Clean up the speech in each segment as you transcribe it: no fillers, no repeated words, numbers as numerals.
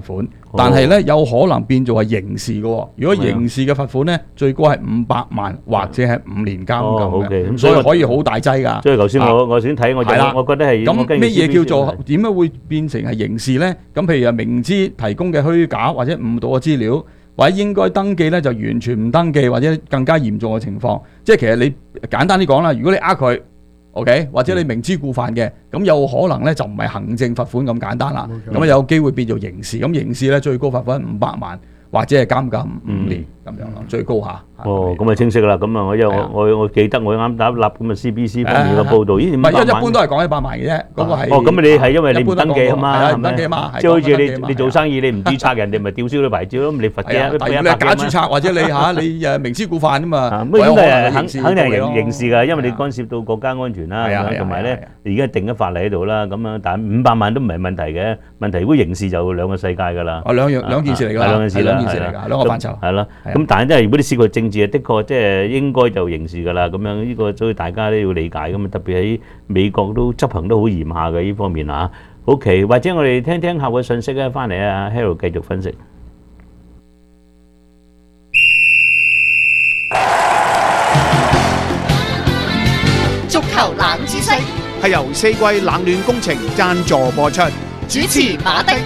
款，但係咧有可能變做係刑事嘅喎。如果刑事嘅罰款咧，最高係500萬或者係5年監禁嘅， 咁所以可以好大劑㗎。 所以頭先我先睇我覺得係咁咩嘢叫做點解會變成係刑事咧？咁譬如係明知提供嘅虛假或者誤導嘅資料，或者應該登記咧就完全唔登記，或者更加嚴重嘅情況，即係其實你簡單啲講啦，如果你佢。OK， 或者你明知故犯嘅，咁有可能咧就唔係行政罰款咁簡單啦，咁有機會變做刑事，咁刑事咧最高罰款500萬或者係監禁5年咁樣咯，最高下。 咁啊清晰啦，咁啊我記得我啱打一粒咁啊 CBC 方面嘅報導，咦500萬？ 一般都係講100萬嘅啫，嗰個係。 咁你係因為你唔登記啊嘛， 唔登記啊嘛， 即係好似你做生意你唔註冊，人哋咪吊銷你牌照咯，咁你罰嘅。 但係你假註冊或者你明知故犯啊嘛， 咁肯定係刑事㗎，因為你干涉到國家安全啦，同埋咧而家定咗法例喺度啦，咁樣但係500萬都唔係問題嘅，問題如果刑事就兩個世界㗎啦。 兩件事嚟㗎，兩件事嚟㗎，兩個範疇。 係啦，咁但係即係如果你涉及政治，的確即係應該就刑事㗎啦。咁樣呢個所以大家都要理解㗎嘛。特別喺美國都執行都好嚴下嘅呢方面嚇。OK，或者我哋聽聽客嘅信息咧，翻嚟啊 Harold 繼續分析。 足球冷知識係由四季冷暖工程贊助播出， 主持馬丁。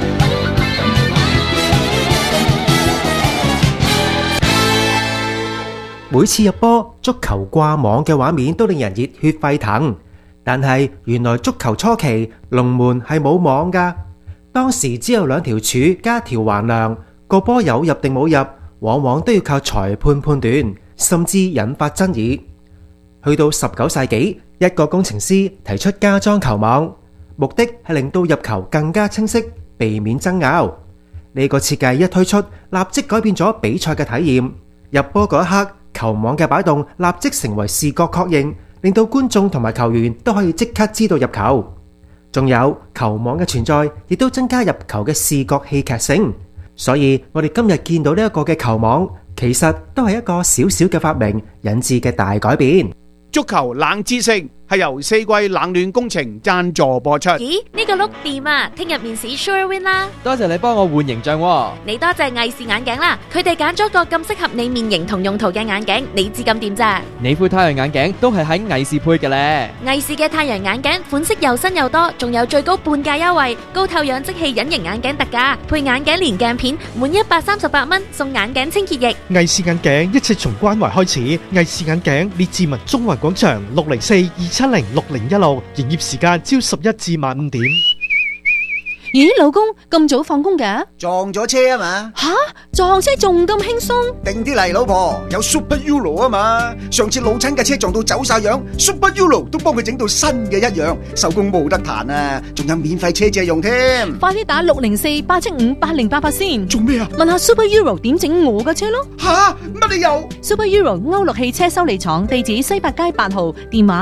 每次入波，足球掛網嘅畫面都令人熱血沸騰。但係原來足球初期龍門係冇網㗎，當時只有2條柱加條橫梁，個波有入定冇入，往往都要靠裁判判斷，甚至引發爭議。去到19世紀，一個工程師提出加裝球網，目的係令到入球更加清晰，避免爭拗。呢個設計一推出，立即改變咗比賽嘅體驗。入波嗰一刻，球網嘅擺動立即成為視覺確認，令到觀眾同埋球員都可以即刻知道入球。仲有球網嘅存在，亦都增加入球嘅視覺戲劇性。所以我哋今日見到呢一個嘅球網，其實都係一個小小嘅發明引致嘅大改變。 足球冷知識係由四季冷暖工程贊助播出。 咦，呢個碌掂啊！聽日面試 sure win 啦！ 多謝你幫我換形象喎。 你多謝藝視眼鏡啦，佢哋揀咗個咁適合你面型同用途嘅眼鏡，你知咁掂咋？ 你副太陽眼鏡都係喺藝視配嘅咧。 藝視嘅太陽眼鏡款式又新又多，仲有最高半價優惠，高透氧即棄隱形眼鏡特價，配眼鏡連鏡片，滿138蚊送眼鏡清潔液。 藝視眼鏡一切從關懷開始。藝視眼鏡列治文中環廣場604-270-6016，營業時間朝11至晚5點。 咦，老公咁早放工嘅？ 撞咗車啊嘛！ 吓，撞車仲咁輕鬆？ 定啲嚟，老婆，有 Super Euro 啊嘛！上次老親嘅車撞到走晒樣 ，Super Euro 都幫佢整到新嘅一樣，手工冇得彈啊！仲有免費車借用添。 快啲打604-875-8088先。 做咩啊？ 問下 Super Euro 點整我嘅車咯。 吓，乜理由 ？Super Euro 歐陸汽車修理廠，地址西八街8號，電話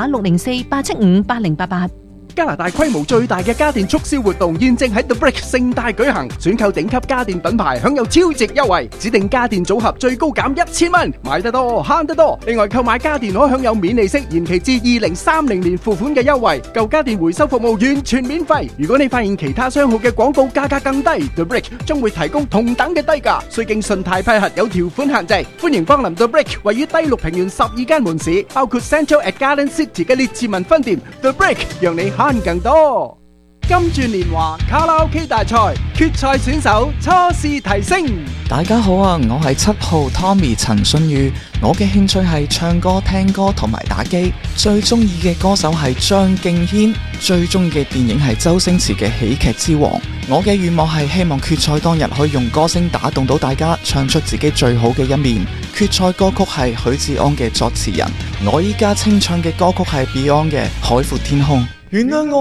604-875-8088。 加拿大規模最大嘅家電促銷活動現正喺 The Brick 盛大舉行，選購頂級家電品牌享有超值優惠，指定家電組合最高減1000蚊，買得多慳得多。另外購買家電可享有免利息、延期至2030年付款嘅優惠，舊家電回收服務完全免費。如果你發現其他商號嘅廣告價格更低 ，The Brick 將會提供同等嘅低價，需經信貸批核，有條款限制。歡迎光臨 The Brick 位於低綠平原12間門市，包括 Central at Garden City 嘅列治文分店。The Brick 讓你慳更多。金鑽年華卡拉 OK 大賽決賽選手初試提升。 大家好啊，我係7號 Tommy 陳信宇，我嘅興趣係唱歌、聽歌同埋打機，最中意嘅歌手係張敬軒，最中意嘅電影係周星馳嘅喜劇之王。我嘅願望係希望決賽當日可以用歌聲打動到大家，唱出自己最好嘅一面。決賽歌曲係許志安嘅作詞人，我依家清唱嘅歌曲係 Beyond 嘅《海闊天空》。原諒我